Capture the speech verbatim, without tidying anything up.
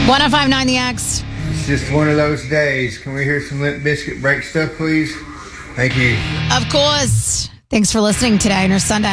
one oh five point nine The X. It's just one of those days. Can we hear some Limp Bizkit break stuff, please? Thank you. Of course. Thanks for listening today on your Sunday.